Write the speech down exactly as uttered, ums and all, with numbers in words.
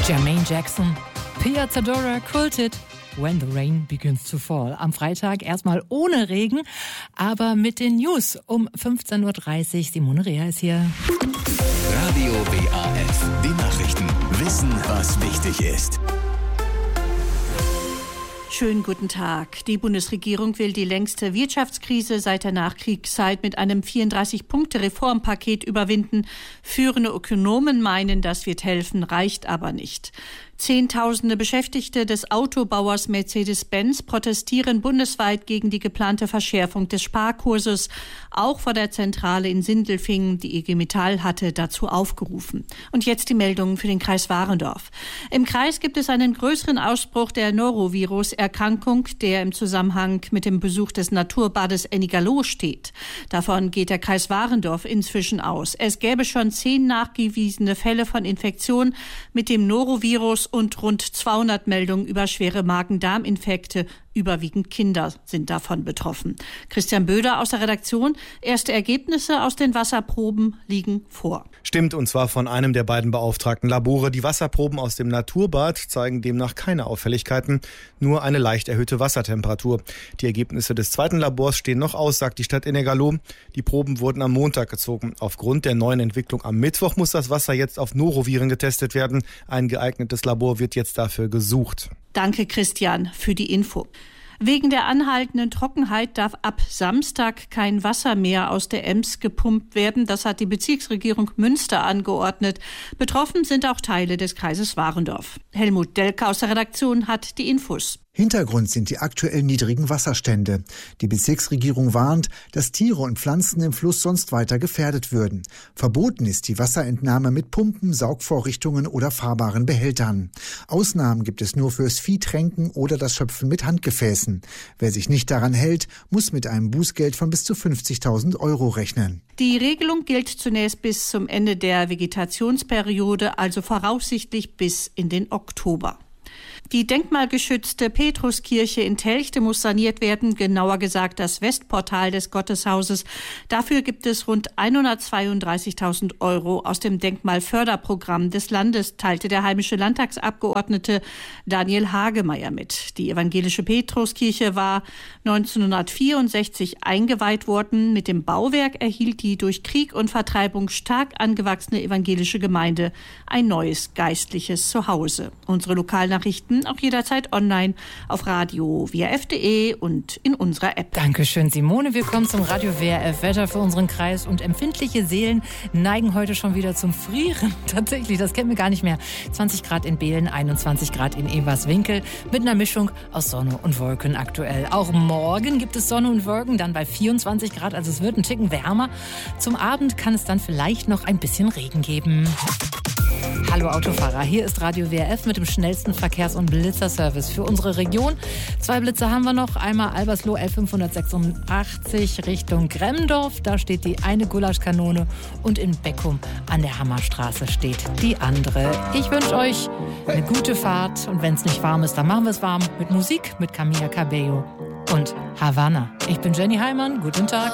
Jermaine Jackson, Pia Zadora, Quilted, When the Rain Begins to Fall. Am Freitag erstmal ohne Regen, aber mit den News um fünfzehn Uhr dreißig. Simone Rea ist hier. Radio W A F, die Nachrichten. Wissen, was wichtig ist. Schönen guten Tag. Die Bundesregierung will die längste Wirtschaftskrise seit der Nachkriegszeit mit einem vierunddreißig-Punkte-Reformpaket überwinden. Führende Ökonomen meinen, das wird helfen, reicht aber nicht. Zehntausende Beschäftigte des Autobauers Mercedes-Benz protestieren bundesweit gegen die geplante Verschärfung des Sparkurses. Auch vor der Zentrale in Sindelfingen, die I G Metall, hatte dazu aufgerufen. Und jetzt die Meldungen für den Kreis Warendorf. Im Kreis gibt es einen größeren Ausbruch der Norovirus-Erkrankung, der im Zusammenhang mit dem Besuch des Naturbades Ennigerloh steht. Davon geht der Kreis Warendorf inzwischen aus. Es gäbe schon zehn nachgewiesene Fälle von Infektion mit dem Norovirus und rund zweihundert Meldungen über schwere Magen-Darm-Infekte. Überwiegend Kinder sind davon betroffen. Christian Böder aus der Redaktion. Erste Ergebnisse aus den Wasserproben liegen vor. Stimmt, und zwar von einem der beiden beauftragten Labore. Die Wasserproben aus dem Naturbad zeigen demnach keine Auffälligkeiten, nur eine leicht erhöhte Wassertemperatur. Die Ergebnisse des zweiten Labors stehen noch aus, sagt die Stadt Ennigerloh. Die Proben wurden am Montag gezogen. Aufgrund der neuen Entwicklung am Mittwoch muss das Wasser jetzt auf Noroviren getestet werden. Ein geeignetes Labor wird jetzt dafür gesucht. Danke, Christian, für die Info. Wegen der anhaltenden Trockenheit darf ab Samstag kein Wasser mehr aus der Ems gepumpt werden. Das hat die Bezirksregierung Münster angeordnet. Betroffen sind auch Teile des Kreises Warendorf. Helmut Delke aus der Redaktion hat die Infos. Hintergrund sind die aktuell niedrigen Wasserstände. Die Bezirksregierung warnt, dass Tiere und Pflanzen im Fluss sonst weiter gefährdet würden. Verboten ist die Wasserentnahme mit Pumpen, Saugvorrichtungen oder fahrbaren Behältern. Ausnahmen gibt es nur fürs Viehtränken oder das Schöpfen mit Handgefäßen. Wer sich nicht daran hält, muss mit einem Bußgeld von bis zu fünfzigtausend Euro rechnen. Die Regelung gilt zunächst bis zum Ende der Vegetationsperiode, also voraussichtlich bis in den Oktober. Die denkmalgeschützte Petruskirche in Telchte muss saniert werden, genauer gesagt das Westportal des Gotteshauses. Dafür gibt es rund hundertzweiunddreißigtausend Euro aus dem Denkmalförderprogramm des Landes, teilte der heimische Landtagsabgeordnete Daniel Hagemeyer mit. Die evangelische Petruskirche war neunzehnhundertvierundsechzig eingeweiht worden. Mit dem Bauwerk erhielt die durch Krieg und Vertreibung stark angewachsene evangelische Gemeinde ein neues geistliches Zuhause. Unsere Lokalnachrichten auch jederzeit online auf radio w r f punkt d e und in unserer App. Dankeschön, Simone. Wir kommen zum Radio W R F Wetter für unseren Kreis. Und empfindliche Seelen neigen heute schon wieder zum Frieren. Tatsächlich, das kennen wir gar nicht mehr. zwanzig Grad in Behlen, einundzwanzig Grad in Eberswinkel mit einer Mischung aus Sonne und Wolken aktuell. Auch morgen gibt es Sonne und Wolken, dann bei vierundzwanzig Grad. Also es wird ein Ticken wärmer. Zum Abend kann es dann vielleicht noch ein bisschen Regen geben. Hallo Autofahrer, hier ist Radio W R F mit dem schnellsten Verkehrs- und Blitzerservice für unsere Region. Zwei Blitzer haben wir noch, einmal Albersloh L fünfhundertsechsundachtzig Richtung Gremmendorf, da steht die eine Gulaschkanone und in Beckum an der Hammerstraße steht die andere. Ich wünsche euch eine gute Fahrt und wenn es nicht warm ist, dann machen wir es warm mit Musik, mit Camila Cabello und Havana. Ich bin Jenny Heimann, guten Tag.